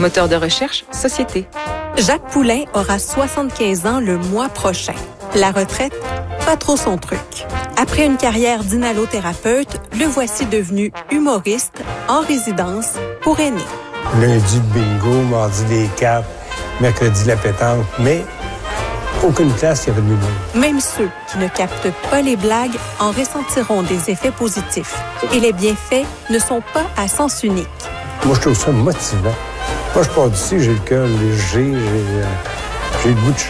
Moteur de recherche, société. Jacques Poulain aura 75 ans le mois prochain. La retraite, pas trop son truc. Après une carrière d'inhalothérapeute, le voici devenu humoriste en résidence pour aînés. Lundi, le bingo, mardi, les cartes, mercredi, la pétanque, mais aucune classe qui avait de l'humour. Même ceux qui ne captent pas les blagues en ressentiront des effets positifs. Et les bienfaits ne sont pas à sens unique. Moi, je trouve ça motivant. Moi, je pars d'ici, j'ai le cœur léger, j'ai le goût de